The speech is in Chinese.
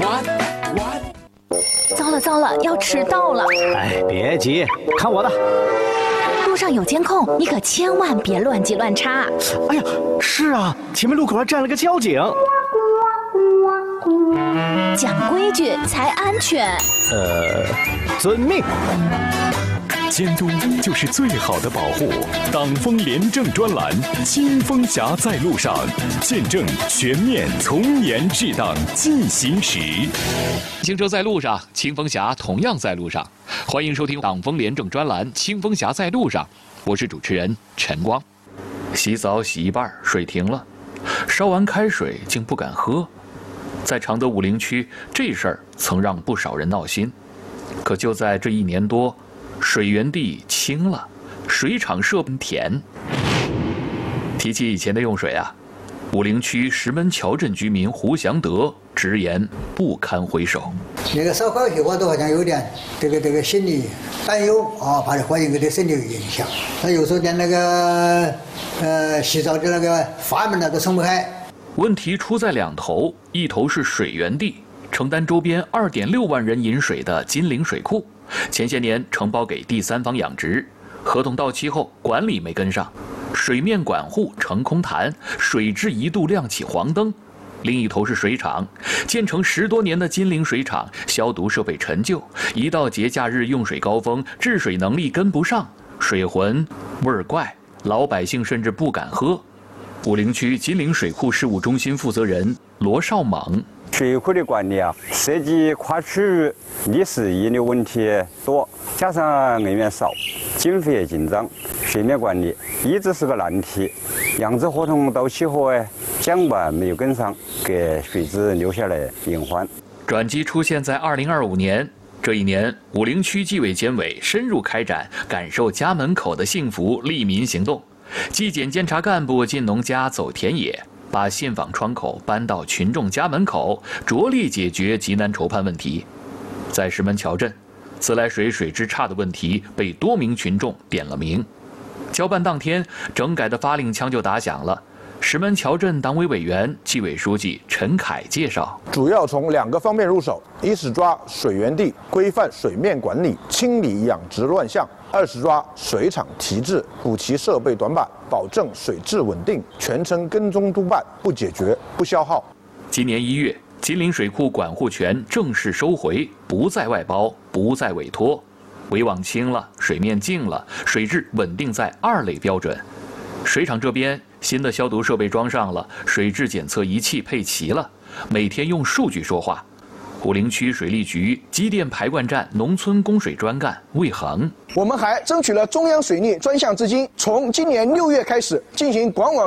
糟了，要迟到了！ 哎，别急，看我的。 路上有监控，你可千万别乱急乱插。 哎呀，是啊，前面路口还站了个交警。 讲规矩才安全。 遵命。 监督就是最好的保护。党风廉政专栏，清风侠在路上，见证全面从严治党进行时。 行车在路上，清风侠同样在路上。欢迎收听党风廉政专栏《清风侠在路上》，我是主持人陈光。洗澡洗一半，水停了，烧完开水竟不敢喝。在常德武陵区，这事儿曾让不少人闹心。可就在这1年多，水源地清了，水厂设备填。提起以前的用水啊，武陵区石门桥镇居民胡祥德直言不堪回首。 那个烧烤气我都好像有点这个心理担忧啊，怕这环境给对身体有影响。他有时候连那个洗澡的那个阀门都松不开。 问题出在两头，一头是水源地，承担周边2.6万人饮水的金陵水库，前些年承包给第三方养殖，合同到期后管理没跟上，水面管护成空谈，水质一度亮起黄灯。另一头是水厂，建成10多年的金陵水厂消毒设备陈旧，一到节假日用水高峰，治水能力跟不上，水浑味儿怪，老百姓甚至不敢喝。武陵区金陵水库事务中心负责人罗少猛： 水库的管理啊，涉及跨区域历史遗留问题多，加上人员少，经费也紧张，水面管理一直是个难题。养殖合同到期后监管没有跟上，给水质留下了隐患。 转机出现在2025年。这一年，武陵区纪委监委深入开展感受家门口的幸福利民行动，纪检监察干部进农家走田野，把信访窗口搬到群众家门口，着力解决急难愁盼问题。在石门桥镇，自来水水质差的问题被多名群众点了名。交办当天，整改的发令枪就打响了。石门桥镇党委委员、纪委书记陈凯介绍， 主要从2个方面入手：一是抓水源地，规范水面管理，清理养殖乱象；二是抓水厂提质，补齐设备短板，保证水质稳定，全程跟踪督办，不解决不消耗。 今年1月，金陵水库管护权正式收回，不再外包，不再委托，围网清了，水面净了，水质稳定在2类标准。水厂这边新的消毒设备装上了，水质检测仪器配齐了，每天用数据说话。武陵区水利局机电排灌站农村供水专干魏恒， 我们还争取了中央水利专项资金，从今年6月开始进行管网